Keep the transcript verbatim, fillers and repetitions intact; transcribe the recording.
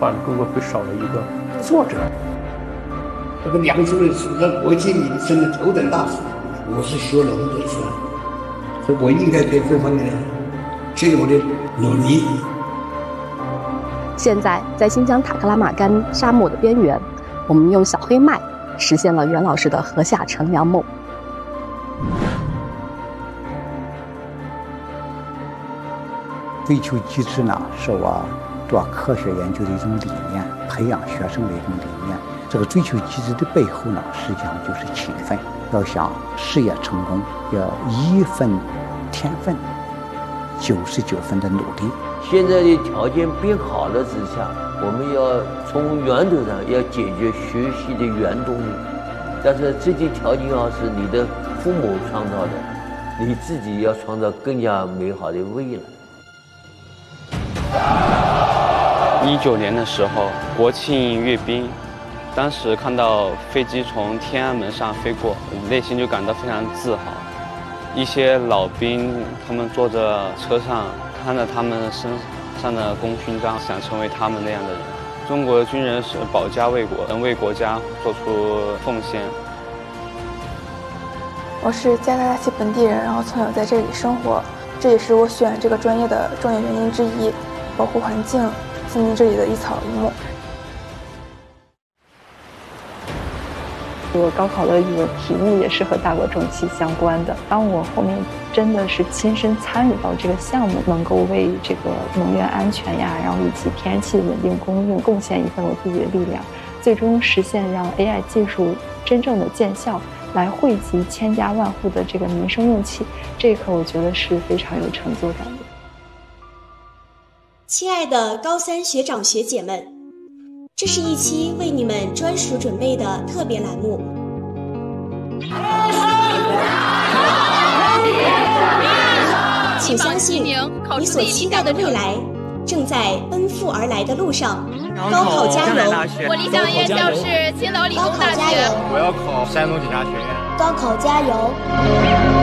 话，中国会少了一个作者。 这个梁主任是在国际名声的头等大事，我是学农的出来，所以我应该对这方面尽我的努力。 现在在新疆塔克拉玛干沙漠的边缘，我们用小黑麦实现了袁老师的禾下乘凉梦。 追求机智呢，是我做科学研究的一种理念，培养学生的一种理念。这个追求机智的背后呢，实际上就是勤奋。要想事业成功，要一分天分，九十九分的努力。 现在的条件变好了之下，我们要从源头上要解决学习的原动力。但是这些条件要是你的父母创造的，你自己要创造更加美好的未来。 一九年的时候，国庆阅兵，当时看到飞机从天安门上飞过，内心就感到非常自豪。一些老兵，他们坐着车上，看着他们身上的功勋章，想成为他们那样的人。中国军人是保家卫国，能为国家做出奉献。 我是加拿大籍本地人，然后从小在这里生活，这也是我选这个专业的重要原因之一。保护环境，经营这里的一草一木。 我高考的语文题目也是和大国重器相关的。当我后面真的是亲身参与到这个项目，能够为这个能源安全呀，然后以及天然气稳定供应贡献一份我自己的力量，最终实现让 A I 技术真正的见效，来惠及千家万户的这个民生用气，这一刻我觉得是非常有成就感的。 亲爱的高三学长学姐们，这是一期为你们专属准备的特别栏目。请相信，你所期待的未来正在奔赴而来的路上。高考加油！ 我理想院校是青岛理工大学。 我要考山东警察学院。 高考加油！